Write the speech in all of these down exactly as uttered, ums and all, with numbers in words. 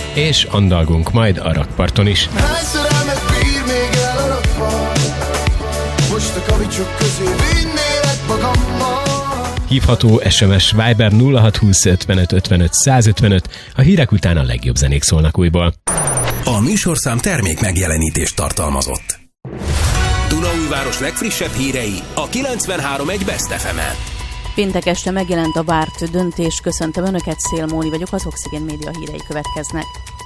és andalgunk majd a rakparton is. Hívható es em es Viber nulla hat húsz ötvenöt ötvenöt százötvenöt, a hírek után a legjobb zenék szólnak újból. A műsorszám termék megjelenítést tartalmazott. Dunaújváros legfrissebb hírei a kilencvenhárom egész egy Best ef emen. Péntek este megjelent a várt döntés. Köszöntöm Önöket, Szél Móni vagyok, az Oxygen Média hírei következnek.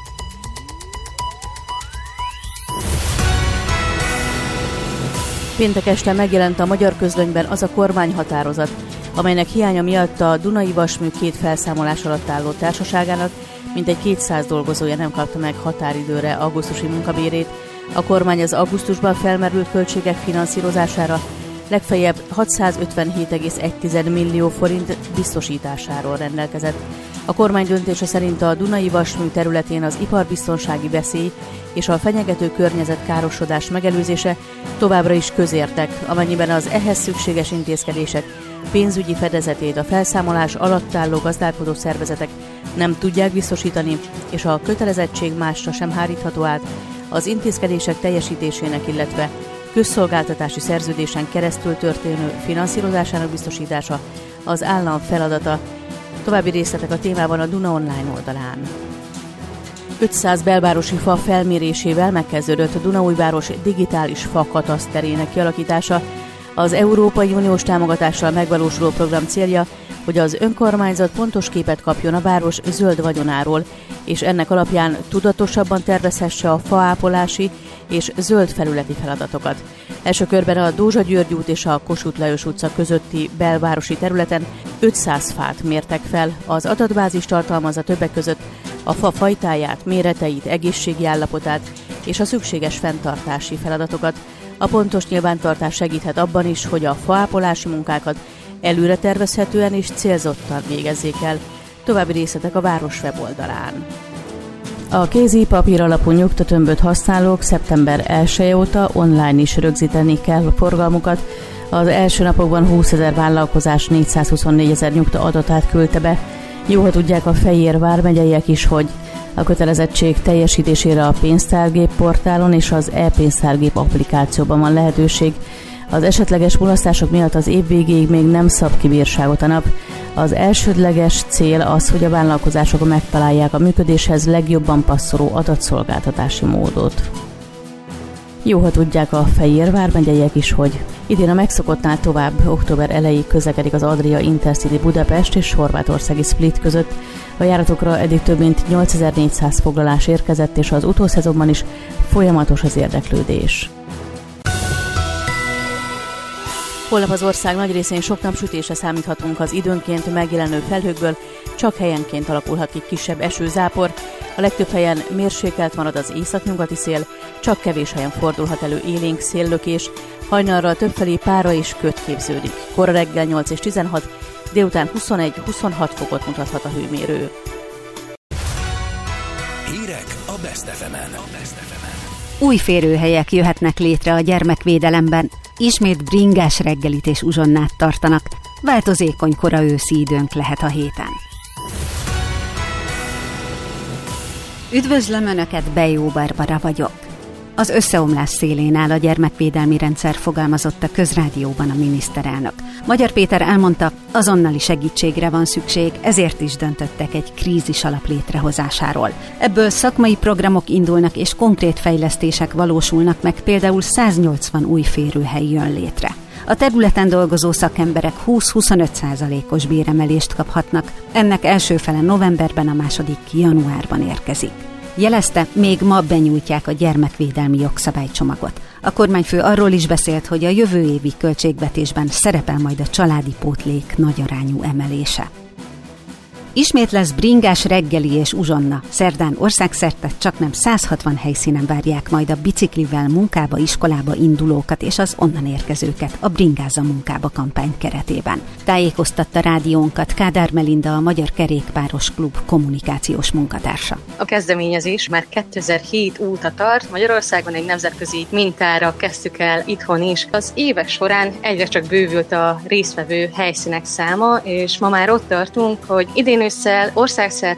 Péntek este megjelent a magyar közlönyben az a kormányhatározat, amelynek hiánya miatt a Dunai Vasmű két felszámolás alatt álló társaságának mintegy kétszáz dolgozója nem kapta meg határidőre augusztusi munkabérét. A kormány az augusztusban felmerült költségek finanszírozására legfeljebb hatszázötvenhét egész egy millió forint biztosításáról rendelkezett. A kormány döntése szerint a Dunai Vasmű területén az iparbiztonsági veszély és a fenyegető környezetkárosodás megelőzése továbbra is közértek, amennyiben az ehhez szükséges intézkedések pénzügyi fedezetét a felszámolás alatt álló gazdálkodó szervezetek nem tudják biztosítani, és a kötelezettség másra sem hárítható át, az intézkedések teljesítésének, illetve közszolgáltatási szerződésen keresztül történő finanszírozásának biztosítása az állam feladata. További részletek a témában a Duna Online oldalán. ötszáz belvárosi fa felmérésével megkezdődött a Dunaújváros digitális fa kataszterének kialakítása. Az Európai Uniós támogatással megvalósuló program célja, hogy az önkormányzat pontos képet kapjon a város zöld vagyonáról, és ennek alapján tudatosabban tervezhesse a faápolási és zöld felületi feladatokat. Első körben a Dózsa György út és a Kossuth Lajos utca közötti belvárosi területen ötszáz fát mértek fel. Az adatbázis tartalmazza többek között a fa fajtáját, méreteit, egészségi állapotát és a szükséges fenntartási feladatokat. A pontos nyilvántartás segíthet abban is, hogy a faápolási munkákat előre tervezhetően és célzottan végezzék el. További részletek a város weboldalán. A kézi papír alapú nyugtatömböt használók szeptember elseje óta online is rögzíteni kell a forgalmukat. Az első napokban húszezer vállalkozás négyszázhuszonnégy ezer nyugta adatát küldte be. Jó, ha tudják a Fejér vármegyeiek is, hogy a kötelezettség teljesítésére a pénztárgép portálon és az e-pénztárgép applikációban van lehetőség. Az esetleges mulasztások miatt az év végéig még nem szab ki bírságot a nap. Az elsődleges cél az, hogy a vállalkozások megtalálják a működéshez legjobban passzoló adatszolgáltatási módot. Jó, ha tudják a Fejér vármegyeiek is, hogy idén a megszokottnál tovább október elejéig közlekedik az Adria Intercity Budapest és horvátországi Split között. A járatokra eddig több mint nyolcezer-négyszáz foglalás érkezett, és az utószezonban is folyamatos az érdeklődés. Holnap az ország nagy részén sok napsütésre számíthatunk, az időnként megjelenő felhőkből csak helyenként alakulhat ki kisebb esőzápor. A legtöbb helyen mérsékelt marad az északnyugati szél, csak kevés helyen fordulhat elő élénk széllökés, hajnalra többfelé pára és köd képződik. Kora reggel nyolc és tizenhat, délután huszonegy-huszonhat fokot mutathat a hőmérő. Hírek a Best ef emen. Új férőhelyek jöhetnek létre a gyermekvédelemben. Ismét bringás reggelit és uzsonnát tartanak. Változékony kora őszi időnk lehet a héten. Üdvözlöm Önöket, Bejó Barbara vagyok. Az összeomlás szélén áll a gyermekvédelmi rendszer, fogalmazott a Közrádióban a miniszterelnök. Magyar Péter elmondta, azonnali segítségre van szükség, ezért is döntöttek egy krízis alap létrehozásáról. Ebből szakmai programok indulnak és konkrét fejlesztések valósulnak meg, például száznyolcvan új férőhely jön létre. A területen dolgozó szakemberek húsz-huszonöt százalékos béremelést kaphatnak, ennek első fele novemberben, a második januárban érkezik. Jelezte, még ma benyújtják a gyermekvédelmi jogszabálycsomagot. A kormányfő arról is beszélt, hogy a jövő évi költségvetésben szerepel majd a családi pótlék nagyarányú emelése. Ismét lesz bringás reggeli és uzsonna. Szerdán országszerte csaknem száz hatvan helyszínen várják majd a biciklivel munkába, iskolába indulókat és az onnan érkezőket a Bringáza munkába kampány keretében. Tájékoztatta rádiónkat Kádár Melinda, a Magyar Kerékpáros Klub kommunikációs munkatársa. A kezdeményezés már kétezer-hét óta tart, Magyarországon egy nemzetközi mintára kezdtük el itthon is. Az évek során egyre csak bővült a résztvevő helyszínek száma, és ma már ott tartunk, hogy idén ősszel országszerte